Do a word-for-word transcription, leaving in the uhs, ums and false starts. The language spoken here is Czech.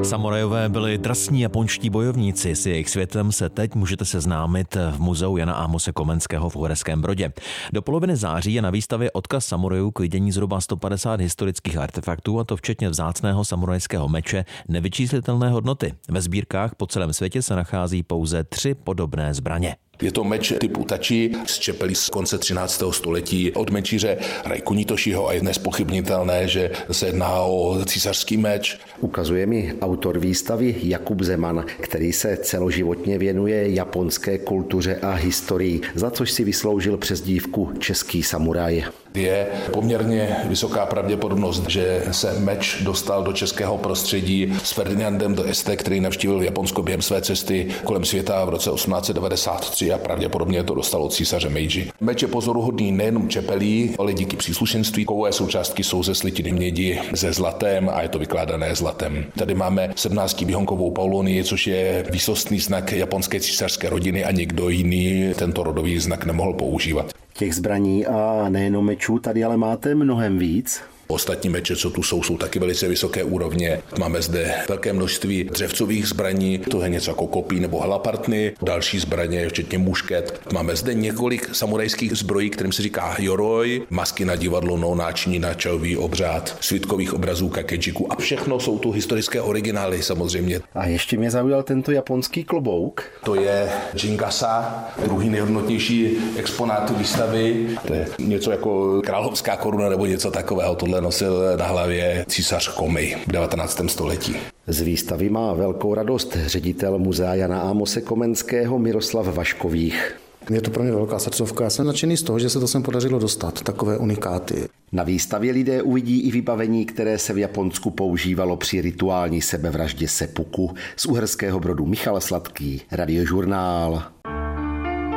Samurajové byli drsní japonští bojovníci. S jejich světem se teď můžete seznámit v muzeu Jana Amose Komenského v Uherském Brodě. Do poloviny září je na výstavě odkaz samurajů k vidění zhruba sto padesát historických artefaktů, a to včetně vzácného samurajského meče nevyčíslitelné hodnoty. Ve sbírkách po celém světě se nachází pouze tři podobné zbraně. Je to meč typu tači z čepelí z konce třináctého století od mečíře Raikuni Toshiho a je nezpochybnitelné, že se jedná o císařský meč. Ukazuje mi autor výstavy Jakub Zeman, který se celoživotně věnuje japonské kultuře a historii, za což si vysloužil přezdívku Český samuraj. Je poměrně vysoká pravděpodobnost, že se meč dostal do českého prostředí s Ferdinandem d'Este, který navštívil Japonsko během své cesty kolem světa v roce osmnáct set devadesát tři a pravděpodobně to dostalo od císaře Meiji. Meč je pozoruhodný nejenom čepelí, ale díky příslušenství. Kovové součástky jsou ze slitiny mědi se zlatem a je to vykládané zlatem. Tady máme sedmnáctivýhonkovou paulonii, což je výsostný znak japonské císařské rodiny a nikdo jiný tento rodový znak nemohl používat. Těch zbraní a nejenom mečů tady ale máte mnohem víc. Ostatní meče, co tu jsou, jsou taky velice vysoké úrovně. Máme zde velké množství dřevcových zbraní, to je něco jako kopí nebo halapartny, další zbraně, včetně mušket. Máme zde několik samurajských zbrojí, kterým se říká yoroi, masky na divadlo, no, náčiní na čajový obřád, svitkových obrazů kakejiku a všechno jsou tu historické originály samozřejmě. A ještě mě zaujal tento japonský klobouk. To je Jingasa, druhý nejhodnotnější exponát výstavy. To je něco jako královská koruna nebo něco takového. Tohle nosil na hlavě císař Komei v devatenáctém století. Z výstavy má velkou radost ředitel muzea Jana Amose Komenského Miroslav Vaškových. Je to pro mě velká srdcovka. Já jsem nadšený z toho, že se to sem podařilo dostat, takové unikáty. Na výstavě lidé uvidí i vybavení, které se v Japonsku používalo při rituální sebevraždě seppuku. Z Uherského Brodu Michal Sladký, Radiožurnál.